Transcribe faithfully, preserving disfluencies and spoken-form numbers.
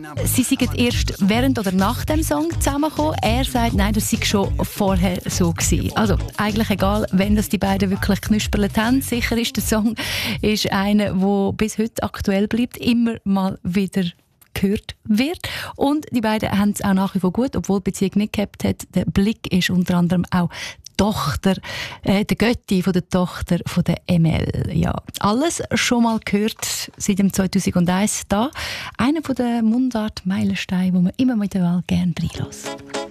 sie sind erst während oder nach dem Song zusammengekommen. Er sagt, nein, das sei schon vorher so gewesen. Also eigentlich egal, wenn das die beiden wirklich knusperlet haben. Sicher ist, der Song ist einer, der bis heute aktuell bleibt, immer mal wieder gehört wird. Und die beiden haben es auch nach wie vor gut, obwohl die Beziehung nicht gehabt hat. Der Blick ist unter anderem auch Tochter, äh, der Götti von der Tochter von der Emel. Ja, alles schon mal gehört seit dem zweitausendeins da. Einer von der Mundart-Meilensteine, wo man immer wieder mal gerne reinlässt.